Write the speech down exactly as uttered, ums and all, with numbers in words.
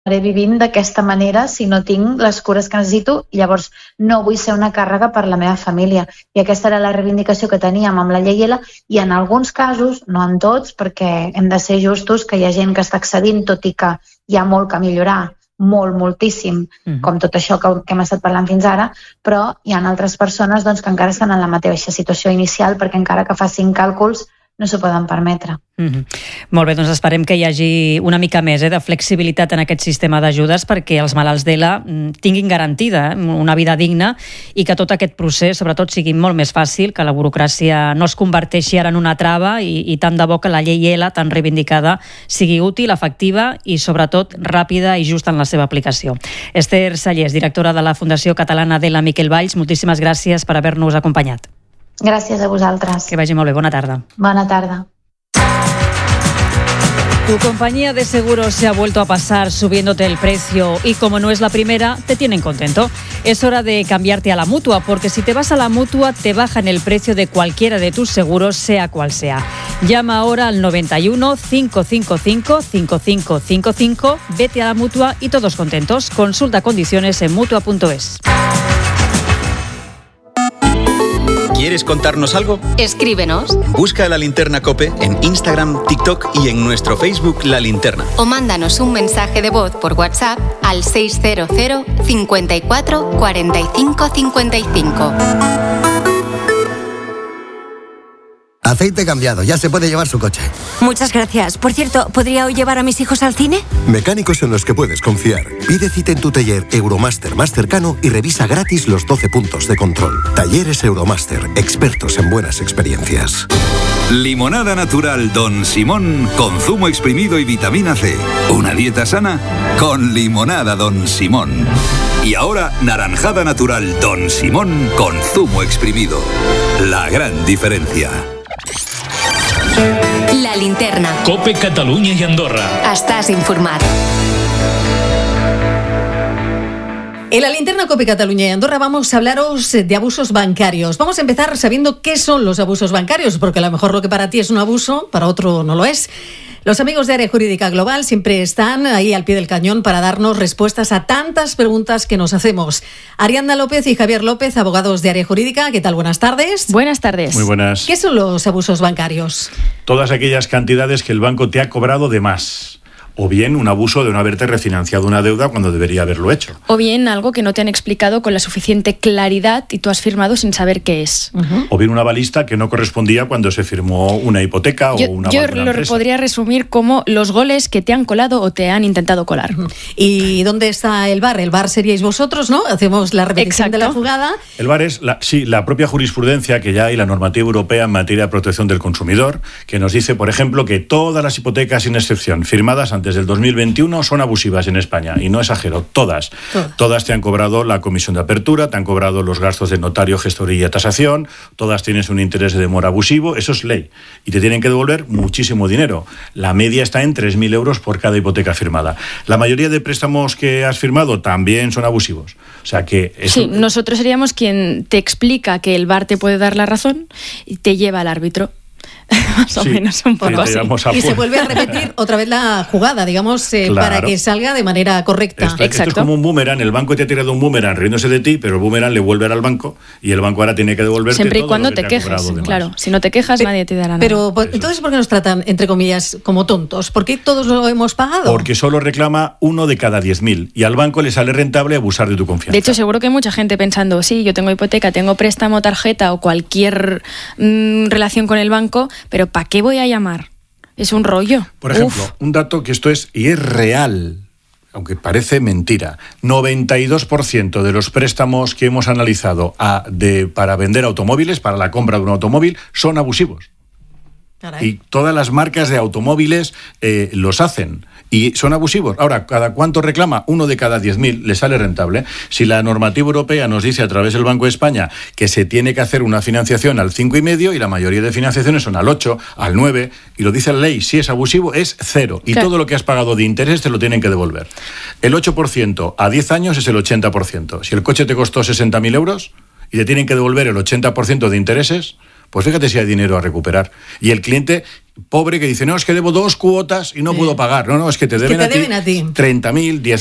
vivint d'aquesta manera si no tinc les cures que necessito i llavors no vull ser una càrrega per la meva família. I aquesta era la reivindicació que teníem amb la llei L i en alguns casos, no en tots, perquè hem de ser justos que hi ha gent que està accedint, tot i que hi ha molt que millorar, molt, moltíssim, mm. com tot això que, que hem estat parlant fins ara, però hi ha altres persones doncs, que encara estan en la mateixa situació inicial perquè encara que facin càlculs no s'ho poden permetre. Mm-hmm. Molt bé, doncs esperem que hi hagi una mica més eh, de flexibilitat en aquest sistema d'ajudes perquè els malalts d'E L A tinguin garantida eh, una vida digna i que tot aquest procés, sobretot, sigui molt més fàcil, que la burocràcia no es converteixi ara en una trava i, i tant de bo que la llei L A tan reivindicada sigui útil, efectiva i sobretot ràpida i justa en la seva aplicació. Esther Sallés, directora de la Fundació Catalana d'E L A Miquel Valls, moltíssimes gràcies per haver-nos acompanyat. Gràcies a vosaltres. Que vagi molt bé. Bona tarda. Bona tarda. Tu compañía de seguros se ha vuelto a pasar subiéndote el precio y como no es la primera, te tienen contento. Es hora de cambiarte a la Mutua, porque si te vas a la Mutua te bajan el precio de cualquiera de tus seguros, sea cual sea. Llama ahora al noventa y uno, cinco cinco cinco, cinco cinco cinco cinco, vete a la Mutua y todos contentos. Consulta condiciones en mutua punto es. ¿Quieres contarnos algo? Escríbenos. Busca La Linterna COPE en Instagram, TikTok y en nuestro Facebook La Linterna. O mándanos un mensaje de voz por WhatsApp al seis cero cero, cincuenta y cuatro, cuarenta y cinco, cincuenta y cinco. Aceite cambiado, ya se puede llevar su coche. Muchas gracias. Por cierto, ¿podría hoy llevar a mis hijos al cine? Mecánicos en los que puedes confiar. Pide cita en tu taller Euromaster más cercano y revisa gratis los doce puntos de control. Talleres Euromaster, expertos en buenas experiencias. Limonada natural Don Simón con zumo exprimido y vitamina C. Una dieta sana con limonada Don Simón. Y ahora naranjada natural Don Simón con zumo exprimido. La gran diferencia. La Linterna. COPE Catalunya i Andorra. Estàs informat. En la Linterna COPE Cataluña y Andorra vamos a hablaros de abusos bancarios. Vamos a empezar sabiendo qué son los abusos bancarios, porque a lo mejor lo que para ti es un abuso, para otro no lo es. Los amigos de Área Jurídica Global siempre están ahí al pie del cañón para darnos respuestas a tantas preguntas que nos hacemos. Ariadna López y Javier López, abogados de Área Jurídica. ¿Qué tal? Buenas tardes. Buenas tardes. Muy buenas. ¿Qué son los abusos bancarios? Todas aquellas cantidades que el banco te ha cobrado de más. O bien un abuso de no haberte refinanciado una deuda cuando debería haberlo hecho. O bien algo que no te han explicado con la suficiente claridad y tú has firmado sin saber qué es. Uh-huh. O bien una balista que no correspondía cuando se firmó una hipoteca yo, o una Yo una lo empresa. podría resumir como los goles que te han colado o te han intentado colar. Uh-huh. ¿Y dónde está el V A R? El V A R seríais vosotros, ¿no? Hacemos la repetición Exacto. de la jugada. El V A R es la, sí, la propia jurisprudencia que ya hay, la normativa europea en materia de protección del consumidor, que nos dice, por ejemplo, que todas las hipotecas, sin excepción, firmadas antes del dos mil veintiuno, son abusivas en España, y no exagero, todas. Todas. Todas te han cobrado la comisión de apertura, te han cobrado los gastos de notario, gestoría y tasación, todas tienes un interés de demora abusivo, eso es ley. Y te tienen que devolver muchísimo dinero. La media está en tres mil euros por cada hipoteca firmada. La mayoría de préstamos que has firmado también son abusivos. O sea que eso... Sí, nosotros seríamos quien te explica que el V A R te puede dar la razón y te lleva al árbitro. Más o sí, menos un poco así. Y se vuelve a repetir otra vez la jugada, digamos, eh, claro. para que salga de manera correcta. Esto, Exacto. Esto es como un boomerang. El banco te ha tirado un boomerang riéndose de ti, pero el boomerang le vuelve al banco y el banco ahora tiene que devolverte siempre y todo cuando lo que te, te quejes, claro. Si no te quejas, Pe- nadie te dará nada. Pero entonces, ¿por qué nos tratan, entre comillas, como tontos? ¿Por qué todos lo hemos pagado? Porque solo reclama uno de cada diez mil y al banco le sale rentable abusar de tu confianza. De hecho, seguro que hay mucha gente pensando, sí, yo tengo hipoteca, tengo préstamo, tarjeta o cualquier mmm, relación con el banco, pero ¿para qué voy a llamar? Es un rollo. Por ejemplo, Uf. un dato que esto es, y es real, aunque parece mentira, noventa y dos por ciento de los préstamos que hemos analizado a, de, para vender automóviles, para la compra de un automóvil, son abusivos. Caray. Y todas las marcas de automóviles eh, los hacen y son abusivos. Ahora, ¿cada cuánto reclama? Uno de cada diez mil le sale rentable. Si la normativa europea nos dice a través del Banco de España que se tiene que hacer una financiación al cinco coma cinco y la mayoría de financiaciones son al ocho, al nueve, y lo dice la ley, si es abusivo es cero. Y claro. Todo lo que has pagado de interés te lo tienen que devolver. El ocho por ciento a diez años es el ochenta por ciento. Si el coche te costó sesenta mil euros y te tienen que devolver el ochenta por ciento de intereses, pues fíjate si hay dinero a recuperar. Y el cliente pobre que dice, no, es que debo dos cuotas y no Sí. puedo pagar. No, no, es que te Es que deben, te a, deben a ti ti. treinta mil, diez